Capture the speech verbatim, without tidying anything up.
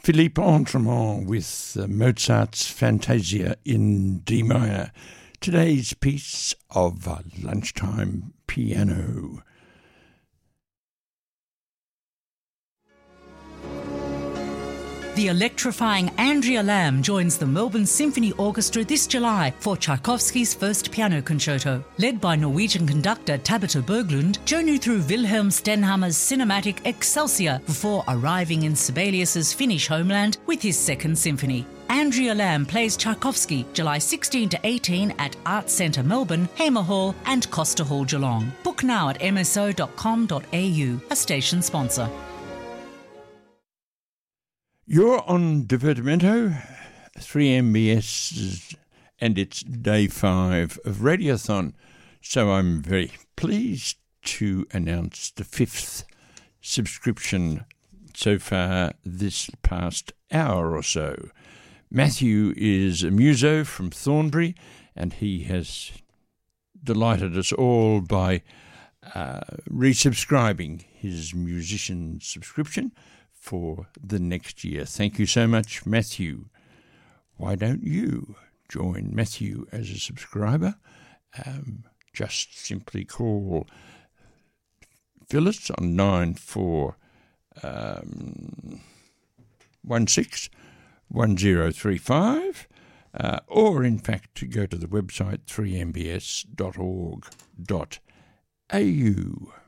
Philippe Entremont with uh, Mozart's Fantasia in D minor. Today's piece of uh, lunchtime piano. The electrifying Andrea Lamb joins the Melbourne Symphony Orchestra this July for Tchaikovsky's first piano concerto. Led by Norwegian conductor Tabita Berglund, journey through Wilhelm Stenhammer's cinematic Excelsior before arriving in Sibelius's Finnish homeland with his second symphony. Andrea Lamb plays Tchaikovsky July sixteenth to eighteenth at Arts Centre Melbourne, Hamer Hall and Costa Hall Geelong. Book now at m s o dot com dot a u, a station sponsor. You're on Divertimento, three M B S, and it's day five of Radiothon. So I'm very pleased to announce the fifth subscription so far this past hour or so. Matthew is a muso from Thornbury, and he has delighted us all by uh, resubscribing his musician subscription for the next year. Thank you so much, Matthew. Why don't you join Matthew as a subscriber? Um, just simply call Phyllis on nine four one six one zero three five, uh, or in fact to go to the website three m b s dot org dot a u.